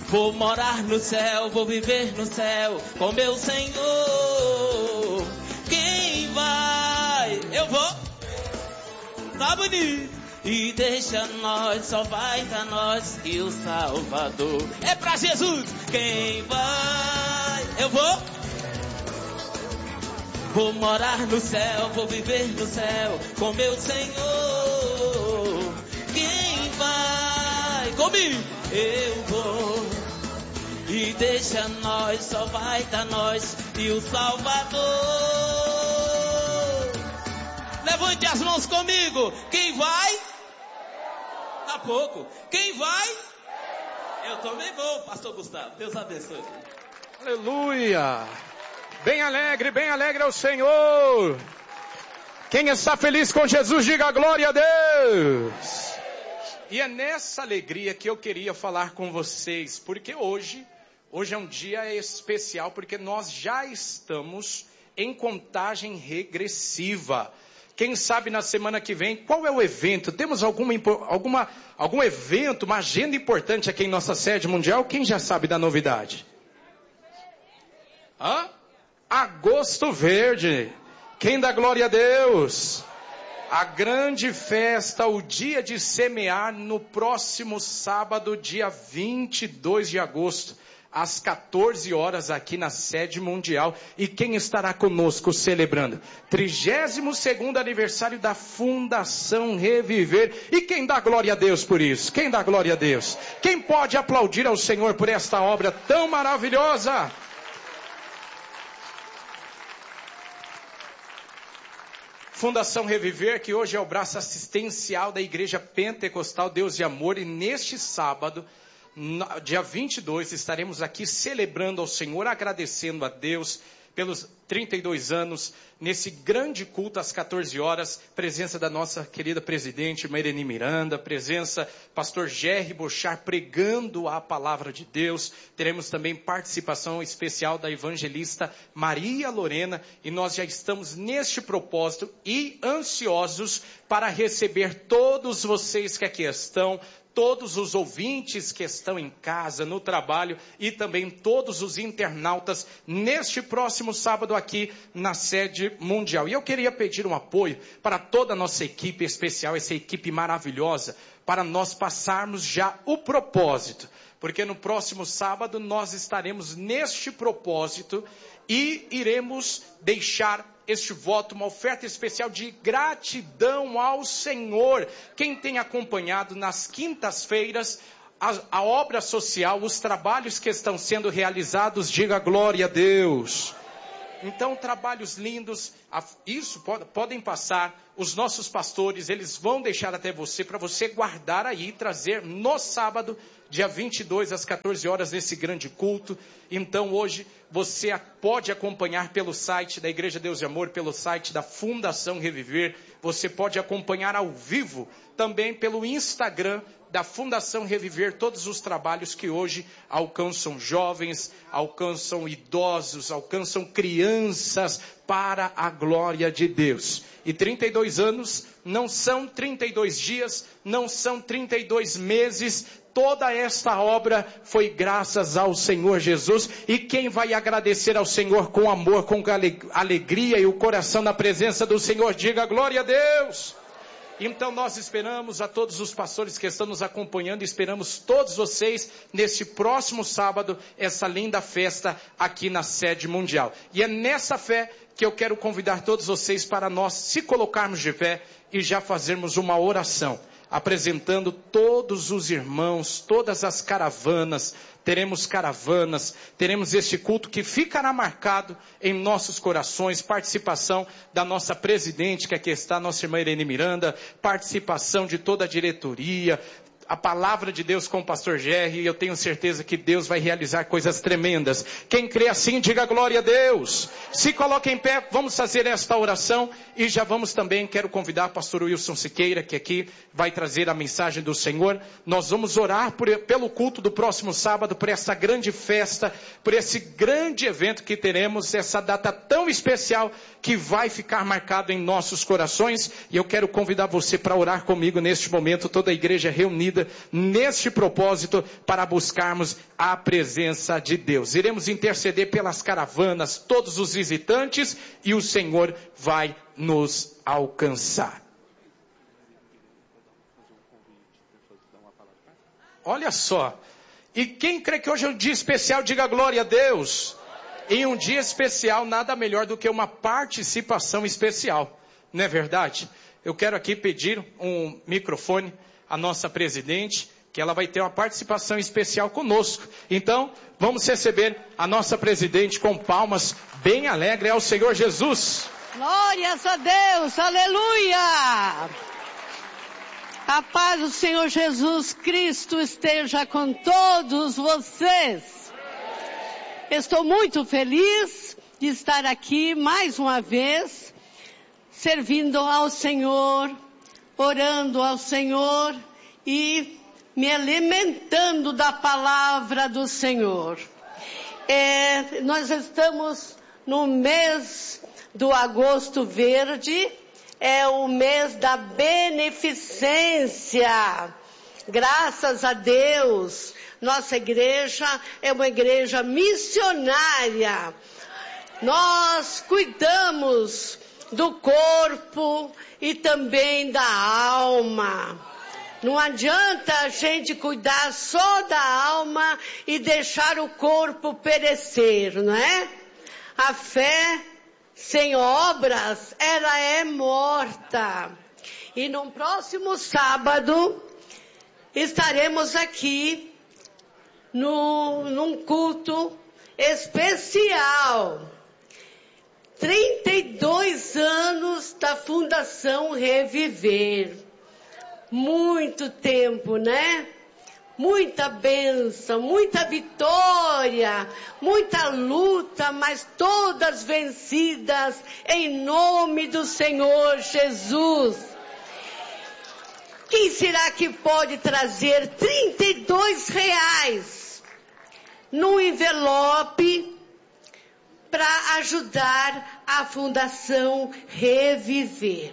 Vou morar no céu, vou viver no céu com meu Senhor. Quem vai? Eu vou. Tá bonito. E deixa nós, só vai dar nós e o Salvador. É pra Jesus. Quem vai? Eu vou. Vou morar no céu, vou viver no céu com meu Senhor. Quem vai? Comigo. Eu vou. E deixa nós, só vai dar nós e o Salvador. Levante as mãos comigo. Quem vai? Tá pouco. Quem vai? Eu também vou, pastor Gustavo. Deus abençoe. Aleluia. Bem alegre ao Senhor. Quem está feliz com Jesus, diga glória a Deus. E é nessa alegria que eu queria falar com vocês, porque hoje é um dia especial, porque nós já estamos em contagem regressiva. Quem sabe na semana que vem, qual é o evento? Temos algum evento, uma agenda importante aqui em nossa sede mundial? Quem já sabe da novidade? Agosto Verde. Quem dá glória a Deus? A grande festa, o dia de semear, no próximo sábado, dia 22 de agosto, às 14 horas, aqui na sede mundial. E quem estará conosco celebrando? 32º aniversário da Fundação Reviver. E quem dá glória a Deus por isso? Quem dá glória a Deus? Quem pode aplaudir ao Senhor por esta obra tão maravilhosa? Fundação Reviver, que hoje é o braço assistencial da Igreja Pentecostal Deus de Amor. E neste sábado, dia 22, estaremos aqui celebrando ao Senhor, agradecendo a Deus pelos 32 anos, nesse grande culto às 14 horas, presença da nossa querida presidente Mairene Miranda, presença pastor Jerry Bochar pregando a palavra de Deus. Teremos também participação especial da evangelista Maria Lorena, e nós já estamos neste propósito e ansiosos para receber todos vocês que aqui estão, todos os ouvintes que estão em casa, no trabalho, e também todos os internautas neste próximo sábado aqui na sede mundial. E eu queria pedir um apoio para toda a nossa equipe especial, essa equipe maravilhosa, para nós passarmos já o propósito. Porque no próximo sábado nós estaremos neste propósito e iremos deixar este voto, uma oferta especial de gratidão ao Senhor. Quem tem acompanhado nas quintas-feiras a obra social, os trabalhos que estão sendo realizados, diga glória a Deus. Então, trabalhos lindos, isso podem passar, os nossos pastores, eles vão deixar até você, para você guardar aí, trazer no sábado, dia 22 às 14 horas, nesse grande culto. Então, hoje, você pode acompanhar pelo site da Igreja Deus de Amor, pelo site da Fundação Reviver, você pode acompanhar ao vivo, também pelo Instagram da Fundação Reviver, todos os trabalhos que hoje alcançam jovens, alcançam idosos, alcançam crianças, para a glória de Deus. E 32 anos não são 32 dias, não são 32 meses, toda esta obra foi graças ao Senhor Jesus. E quem vai agradecer ao Senhor com amor, com alegria e o coração na presença do Senhor, diga glória a Deus. Então nós esperamos a todos os pastores que estão nos acompanhando, esperamos todos vocês neste próximo sábado, essa linda festa aqui na sede mundial. E é nessa fé que eu quero convidar todos vocês para nós se colocarmos de pé e já fazermos uma oração, apresentando todos os irmãos, todas as caravanas. Teremos este culto que ficará marcado em nossos corações, participação da nossa presidente, que aqui está, nossa irmã Irene Miranda, participação de toda a diretoria, a palavra de Deus com o pastor Jerry, e eu tenho certeza que Deus vai realizar coisas tremendas. Quem crê assim, diga glória a Deus. Se coloque em pé, vamos fazer esta oração, e já vamos também, quero convidar o pastor Wilson Siqueira, que aqui vai trazer a mensagem do Senhor. Nós vamos orar pelo culto do próximo sábado, por essa grande festa, por esse grande evento que teremos, essa data tão especial, que vai ficar marcado em nossos corações, e eu quero convidar você para orar comigo neste momento, toda a igreja reunida vida neste propósito para buscarmos a presença de Deus. Iremos interceder pelas caravanas, todos os visitantes, e o Senhor vai nos alcançar. Olha só, e quem crê que hoje é um dia especial, diga glória a Deus. Em um dia especial, nada melhor do que uma participação especial, não é verdade? Eu quero aqui pedir um microfone à nossa presidente, que ela vai ter uma participação especial conosco. Então, vamos receber a nossa presidente com palmas bem alegres ao Senhor Jesus. Glórias a Deus, aleluia! A paz do Senhor Jesus Cristo esteja com todos vocês. Estou muito feliz de estar aqui mais uma vez, servindo ao Senhor, orando ao Senhor e me alimentando da palavra do Senhor. Nós estamos no mês do Agosto Verde, é o mês da beneficência. Graças a Deus, nossa igreja é uma igreja missionária. Nós cuidamos do corpo e também da alma. Não adianta a gente cuidar só da alma e deixar o corpo perecer, não é? A fé sem obras, ela é morta. E no próximo sábado, estaremos aqui num culto especial. 32 anos da Fundação Reviver. Muito tempo, né? Muita bênção, muita vitória, muita luta, mas todas vencidas em nome do Senhor Jesus. Quem será que pode trazer R$32 no envelope para ajudar a Fundação Reviver?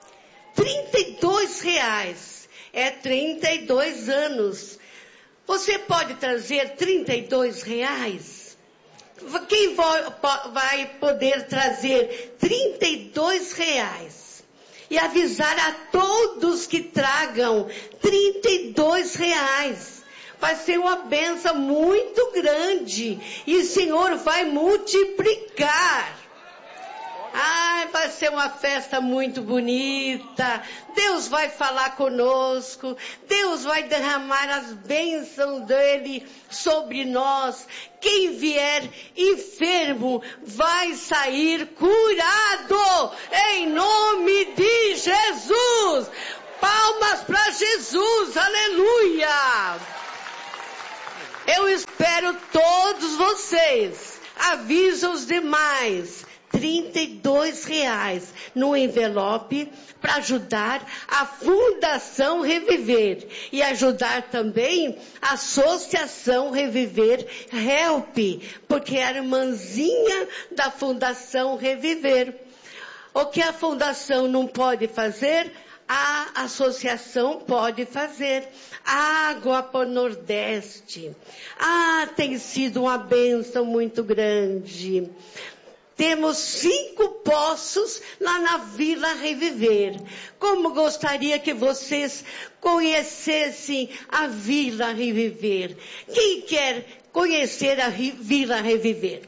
R$32, é 32 anos. Você pode trazer R$32? Quem vai poder trazer R$32? E avisar a todos que tragam R$32. Vai ser uma bênção muito grande. E o Senhor vai multiplicar. Vai ser uma festa muito bonita. Deus vai falar conosco. Deus vai derramar as bênçãos dele sobre nós. Quem vier enfermo vai sair curado. Em nome de Jesus. Palmas para Jesus. Aleluia. Eu espero todos vocês. Avisa os demais. R$32 no envelope para ajudar a Fundação Reviver e ajudar também a Associação Reviver Help, porque é a irmãzinha da Fundação Reviver. O que a Fundação não pode fazer, a associação pode fazer. Água para o Nordeste. Tem sido uma bênção muito grande. Temos 5 poços lá na Vila Reviver. Como gostaria que vocês conhecessem a Vila Reviver. Quem quer conhecer a Vila Reviver?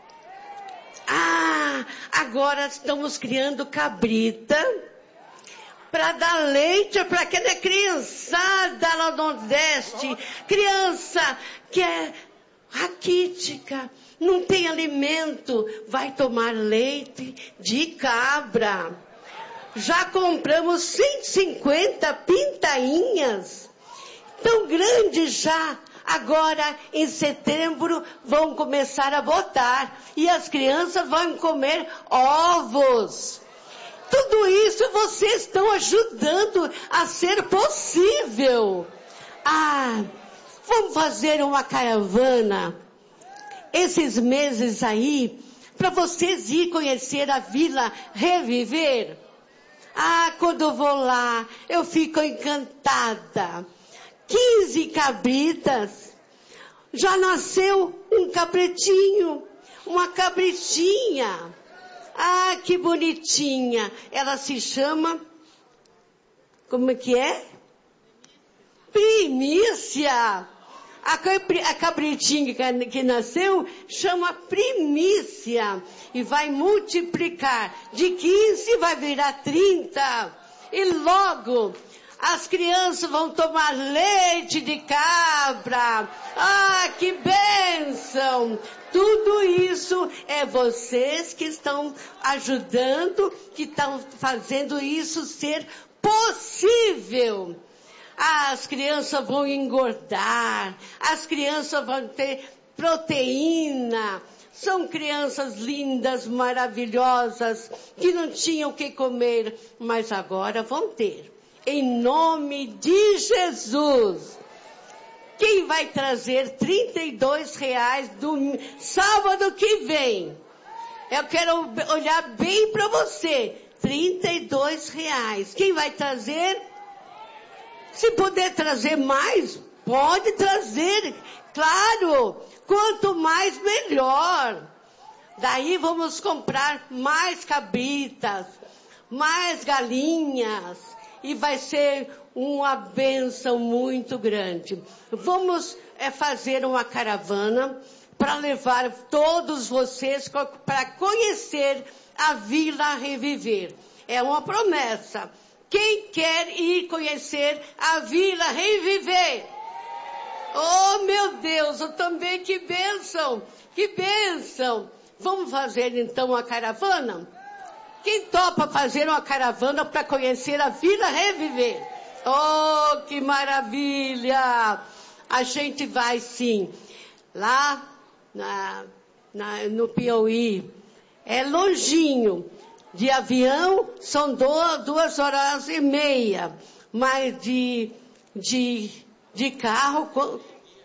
Agora estamos criando cabrita para dar leite para aquela criançada lá no Nordeste. Criança que é raquítica. Não tem alimento, vai tomar leite de cabra. Já compramos 150 pintainhas, tão grandes já. Agora, em setembro, vão começar a botar. E as crianças vão comer ovos. Tudo isso vocês estão ajudando a ser possível. Vamos fazer uma caravana esses meses aí, para vocês ir conhecer a Vila Reviver. Quando eu vou lá, eu fico encantada. 15 cabritas. Já nasceu um cabritinho, uma cabritinha. Ah, que bonitinha. Ela se chama, como é que é? Primícia. A cabritinha que nasceu chama primícia. E vai multiplicar. De 15 vai virar 30. E logo as crianças vão tomar leite de cabra. Ah, que bênção! Tudo isso é vocês que estão ajudando, que estão fazendo isso ser possível. As crianças vão engordar, as crianças vão ter proteína. São crianças lindas, maravilhosas, que não tinham o que comer, mas agora vão ter. Em nome de Jesus. Quem vai trazer R$32 do sábado que vem? Eu quero olhar bem para você. R$32. Quem vai trazer? Se puder trazer mais, pode trazer. Claro, quanto mais melhor. Daí vamos comprar mais cabritas, mais galinhas. E vai ser uma bênção muito grande. Vamos fazer uma caravana para levar todos vocês para conhecer a Vila Reviver. É uma promessa. Quem quer ir conhecer a Vila Reviver? Oh, meu Deus, eu também, que bênção, que bênção. Vamos fazer então uma caravana? Quem topa fazer uma caravana para conhecer a Vila Reviver? Oh, que maravilha! A gente vai sim. Lá no Piauí. É longinho. De avião são 2h30. Mas de carro,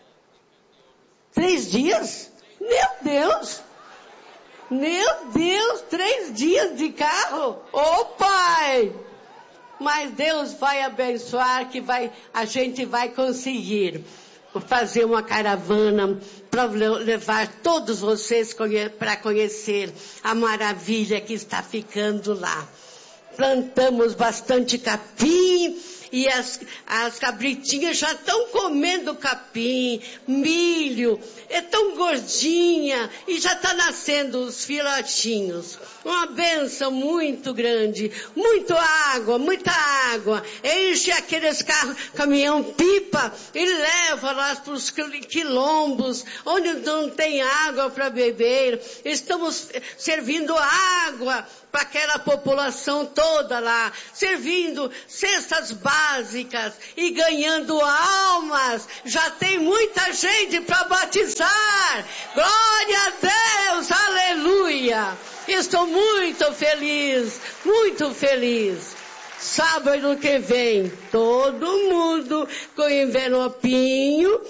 3 dias? Meu Deus! Meu Deus, 3 dias de carro? Ô Pai! Mas Deus vai abençoar que a gente vai conseguir fazer uma caravana para levar todos vocês para conhecer a maravilha que está ficando lá. Plantamos bastante capim. E as cabritinhas já estão comendo capim, milho, é tão gordinha e já está nascendo os filhotinhos. Uma bênção muito grande, muita água. Enche aqueles carros, caminhão-pipa e leva lá para os quilombos, onde não tem água para beber. Estamos servindo água para aquela população toda lá, servindo cestas básicas e ganhando almas. Já tem muita gente para batizar. Glória a Deus, aleluia. Estou muito feliz, muito feliz. Sábado que vem, todo mundo com envelopinho,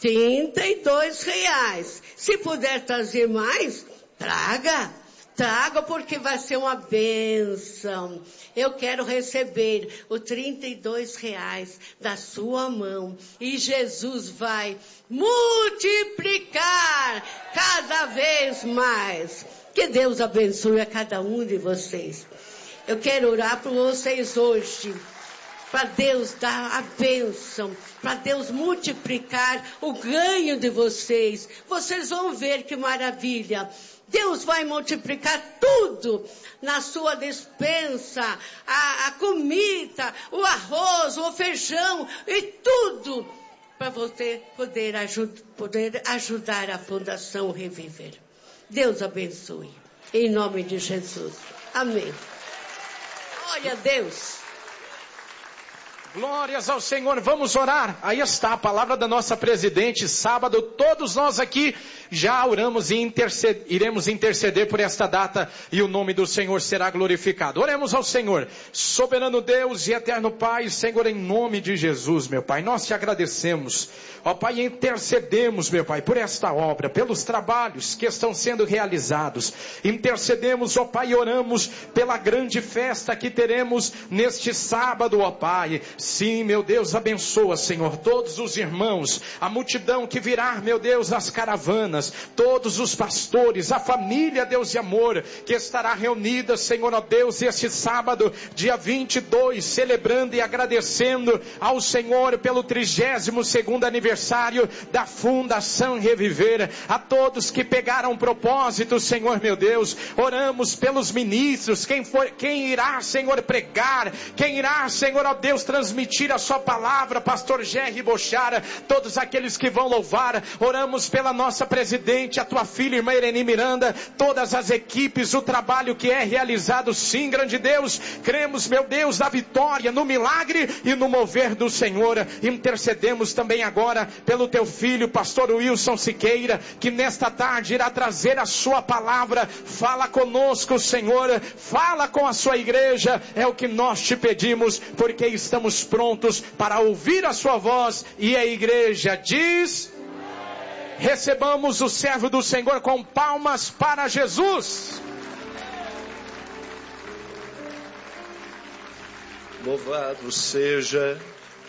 R$32. Se puder trazer mais, traga porque vai ser uma bênção. Eu quero receber os R$32 da sua mão. E Jesus vai multiplicar cada vez mais. Que Deus abençoe a cada um de vocês. Eu quero orar por vocês hoje. Para Deus dar a bênção, para Deus multiplicar o ganho de vocês. Vocês vão ver que maravilha. Deus vai multiplicar tudo na sua despensa, a comida, o arroz, o feijão e tudo para você poder ajudar a Fundação Reviver. Deus abençoe. Em nome de Jesus. Amém. Glória a Deus. Glórias ao Senhor, vamos orar. Aí está a palavra da nossa presidente. Sábado, todos nós aqui já oramos e iremos interceder por esta data e o nome do Senhor será glorificado. Oremos ao Senhor. Soberano Deus e eterno Pai, Senhor, em nome de Jesus, meu Pai, nós te agradecemos. Ó Pai, intercedemos, meu Pai, por esta obra, pelos trabalhos que estão sendo realizados. Intercedemos, ó Pai, e oramos pela grande festa que teremos neste sábado, ó Pai. Sim, meu Deus, abençoa, Senhor, todos os irmãos, a multidão que virá, meu Deus, nas caravanas, todos os pastores, a família, Deus de amor, que estará reunida, Senhor, ó Deus, este sábado, dia 22, celebrando e agradecendo ao Senhor pelo 32º aniversário da Fundação Reviver. A todos que pegaram propósito, Senhor, meu Deus, oramos pelos ministros, quem irá, Senhor, pregar, quem irá, Senhor, ó Deus, transmitir a sua palavra, pastor Jerry Bochara, todos aqueles que vão louvar. Oramos pela nossa presidente, a tua filha, irmã Irene Miranda, todas as equipes, o trabalho que é realizado. Sim, grande Deus, cremos, meu Deus, na vitória, no milagre e no mover do Senhor. Intercedemos também agora pelo teu filho, pastor Wilson Siqueira, que nesta tarde irá trazer a sua palavra. Fala conosco, Senhor, fala com a sua igreja, é o que nós te pedimos, porque estamos prontos para ouvir a sua voz. E a igreja diz: recebamos o servo do Senhor com palmas para Jesus. Louvado seja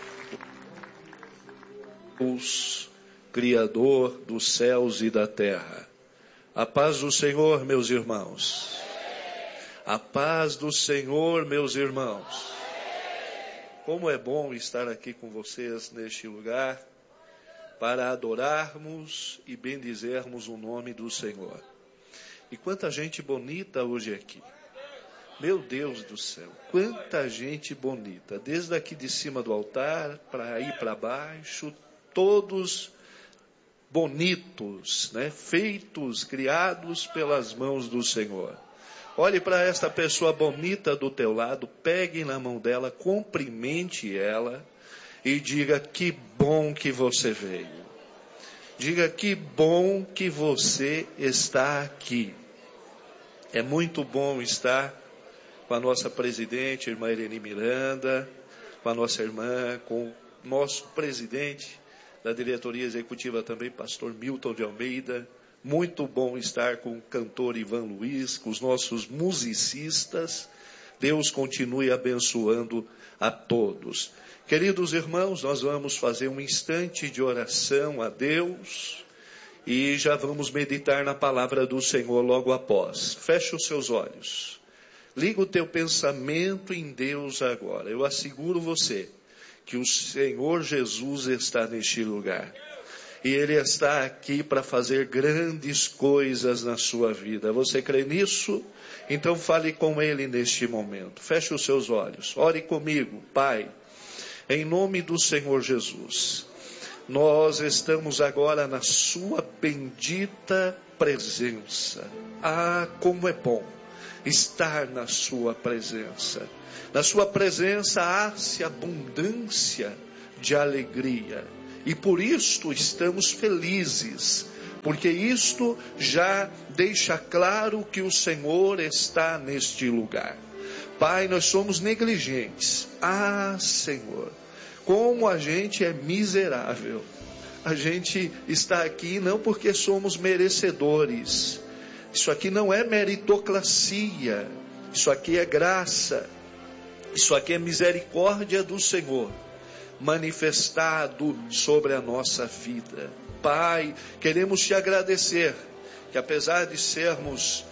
o Criador dos céus e da terra. A paz do Senhor, meus irmãos. A paz do Senhor, meus irmãos. Como é bom estar aqui com vocês neste lugar para adorarmos e bendizermos o nome do Senhor. E quanta gente bonita hoje aqui. Meu Deus do céu, quanta gente bonita. Desde aqui de cima do altar, para ir para baixo, todos bonitos, né? Feitos, criados pelas mãos do Senhor. Olhe para esta pessoa bonita do teu lado, pegue na mão dela, cumprimente ela e diga: que bom que você veio. Diga: que bom que você está aqui. É muito bom estar com a nossa presidente, irmã Irene Miranda, com a nossa irmã, com o nosso presidente da diretoria executiva também, pastor Milton de Almeida. Muito bom estar com o cantor Ivan Luiz, com os nossos musicistas. Deus continue abençoando a todos. Queridos irmãos, nós vamos fazer um instante de oração a Deus e já vamos meditar na palavra do Senhor logo após. Feche os seus olhos. Liga o teu pensamento em Deus agora. Eu asseguro você que o Senhor Jesus está neste lugar. E Ele está aqui para fazer grandes coisas na sua vida. Você crê nisso? Então fale com Ele neste momento. Feche os seus olhos. Ore comigo. Pai, em nome do Senhor Jesus, nós estamos agora na sua bendita presença. Ah, como é bom estar na sua presença. Na sua presença há-se abundância de alegria. E por isto estamos felizes, porque isto já deixa claro que o Senhor está neste lugar. Pai, nós somos negligentes. Ah, Senhor, como a gente é miserável. A gente está aqui não porque somos merecedores. Isso aqui não é meritocracia. Isso aqui é graça. Isso aqui é misericórdia do Senhor manifestado sobre a nossa vida. Pai, queremos te agradecer que apesar de sermos